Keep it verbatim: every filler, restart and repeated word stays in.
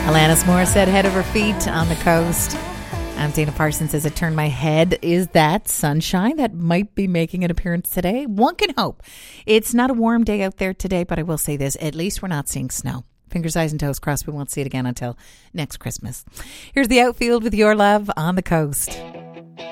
Alanis Morissette, Head Over Feet on the coast. I'm Dana Parsons. As I turn my head, is that sunshine that might be making an appearance today? One can hope. It's not a warm day out there today, but I will say this, at least we're not seeing snow. Fingers, eyes, and toes crossed. We won't see it again until next Christmas. Here's the outfield with Your Love on the coast.